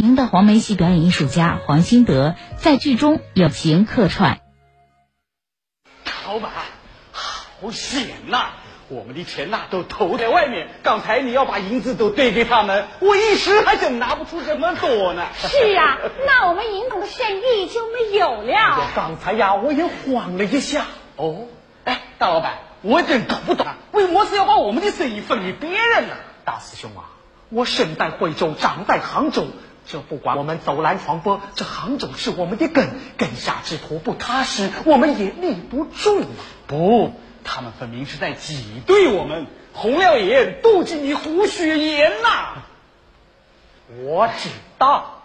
名的黄梅戏表演艺术家黄新德在剧中友情客串。 老板，好险呐！我们的钱都投在外面，刚才你要把银子都兑给他们，我一时还真拿不出这么多呢。 是啊，那我们银行的生意就没有了。 刚才我也慌了一下。哦，哎，大老板，我真搞不懂为么是要把我们的生意分给别人呢？大师兄啊，我身在惠州，长在杭州，这不管我们走南闯北，这杭州是我们的根下之土不踏实，我们也立不住嘛。不，他们分明是在挤兑我们，红了眼，妒忌你胡雪岩呐！我知道。